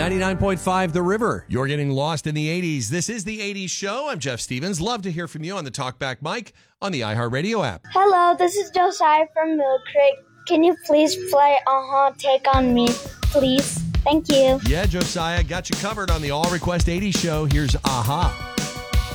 99.5 The River. You're getting lost in the 80s. This is the 80s show. I'm Jeff Stevens. Love to hear from you on the Talkback mic on the iHeartRadio app. Hello, this is Josiah from Mill Creek. Can you please play Take On Me, please? Thank you. Yeah, Josiah, got you covered on the All Request 80s show. Here's Aha.